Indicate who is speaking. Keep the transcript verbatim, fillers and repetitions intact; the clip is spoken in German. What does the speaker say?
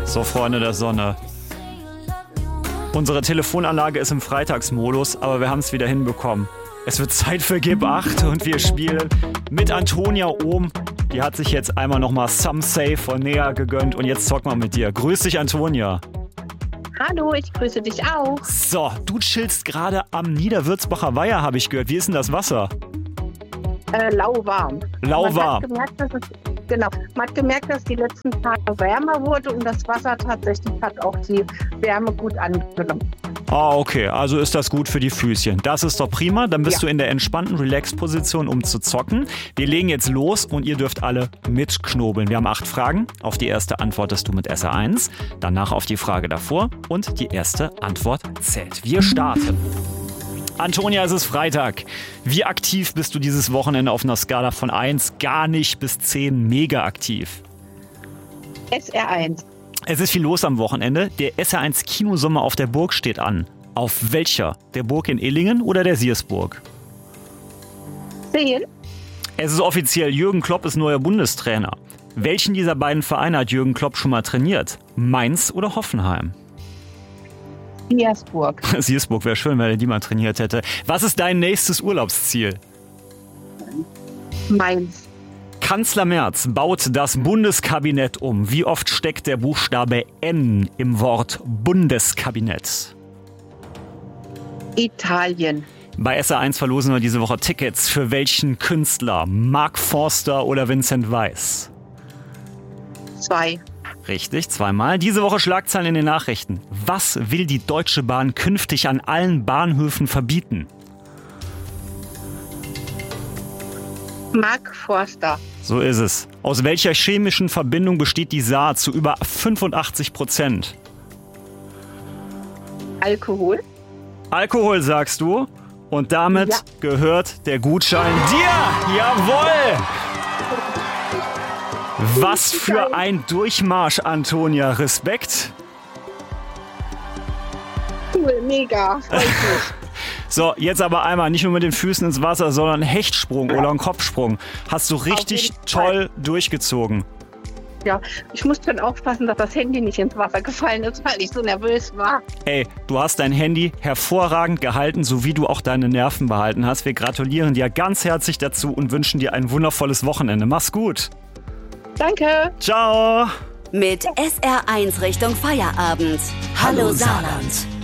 Speaker 1: So, Freunde der Sonne. Unsere Telefonanlage ist im Freitagsmodus, aber wir haben es wieder hinbekommen. Es wird Zeit für Gib acht und wir spielen mit Antonia Ohm. Die hat sich jetzt einmal nochmal Some Say von Nea gegönnt und jetzt zocken wir mit dir. Grüß dich, Antonia.
Speaker 2: Hallo, ich grüße dich auch.
Speaker 1: So, du chillst gerade am Niederwürzbacher Weiher, habe ich gehört. Wie ist denn das Wasser?
Speaker 2: Äh, lauwarm.
Speaker 1: Lauwarm.
Speaker 2: Man hat gemerkt, dass es, genau, man hat gemerkt, dass die letzten Tage wärmer wurde und das Wasser tatsächlich hat auch die Wärme gut angenommen.
Speaker 1: Ah, okay. Also ist das gut für die Füßchen. Das ist doch prima. Dann bist
Speaker 2: Ja.
Speaker 1: du in der entspannten Relax-Position, um zu zocken. Wir legen jetzt los und ihr dürft alle mitknobeln. Wir haben acht Fragen. Auf die erste antwortest du mit S R eins. Danach auf die Frage davor. Und die erste Antwort zählt. Wir starten. Antonia, es ist Freitag. Wie aktiv bist du dieses Wochenende auf einer Skala von eins, gar nicht, bis zehn, mega aktiv?
Speaker 2: S R eins.
Speaker 1: Es ist viel los am Wochenende. Der S R eins Kinosommer auf der Burg steht an. Auf welcher? Der Burg in Illingen oder der Siersburg?
Speaker 2: zehn.
Speaker 1: Es ist offiziell, Jürgen Klopp ist neuer Bundestrainer. Welchen dieser beiden Vereine hat Jürgen Klopp schon mal trainiert? Mainz oder Hoffenheim?
Speaker 2: Siersburg.
Speaker 1: Siersburg wäre schön, wenn er die mal trainiert hätte. Was ist dein nächstes Urlaubsziel?
Speaker 2: Mainz.
Speaker 1: Kanzler Merz baut das Bundeskabinett um. Wie oft steckt der Buchstabe N im Wort Bundeskabinett?
Speaker 2: Italien.
Speaker 1: Bei S R eins verlosen wir diese Woche Tickets. Für welchen Künstler? Mark Forster oder Vincent Weiss?
Speaker 2: zwei.
Speaker 1: Richtig, zweimal. Diese Woche Schlagzeilen in den Nachrichten. Was will die Deutsche Bahn künftig an allen Bahnhöfen verbieten?
Speaker 2: Mark Forster.
Speaker 1: So ist es. Aus welcher chemischen Verbindung besteht die Saat zu über fünfundachtzig Prozent?
Speaker 2: Alkohol.
Speaker 1: Alkohol, sagst du? Und damit
Speaker 2: Ja.
Speaker 1: gehört der Gutschein dir. Jawohl! Was für ein Durchmarsch, Antonia. Respekt.
Speaker 2: Cool, mega. Freut mich.
Speaker 1: So, jetzt aber einmal nicht nur mit den Füßen ins Wasser, sondern einen Hechtsprung oder einen Kopfsprung. Hast du richtig
Speaker 2: jeden
Speaker 1: toll durchgezogen.
Speaker 2: Ja, ich muss schon aufpassen, dass das Handy nicht ins Wasser gefallen ist, weil ich so nervös war.
Speaker 1: Ey, du hast dein Handy hervorragend gehalten, so wie du auch deine Nerven behalten hast. Wir gratulieren dir ganz herzlich dazu und wünschen dir ein wundervolles Wochenende. Mach's gut.
Speaker 2: Danke.
Speaker 1: Ciao.
Speaker 3: Mit S R eins Richtung Feierabend. Hallo Saarland.